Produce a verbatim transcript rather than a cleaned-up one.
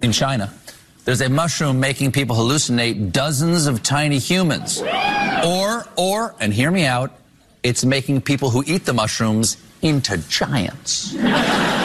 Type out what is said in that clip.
In China, there's a mushroom making people hallucinate dozens of tiny humans. Or, or, and hear me out, it's making people who eat the mushrooms into giants.